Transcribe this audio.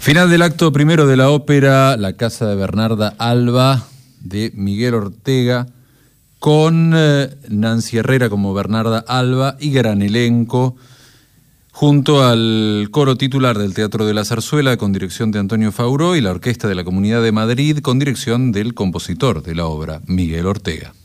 Final del acto primero de la ópera La casa de Bernarda Alba, de Miguel Ortega, con Nancy Herrera como Bernarda Alba y gran elenco, junto al coro titular del Teatro de la Zarzuela, con dirección de Antonio Fauró, y la Orquesta de la Comunidad de Madrid, con dirección del compositor de la obra, Miguel Ortega.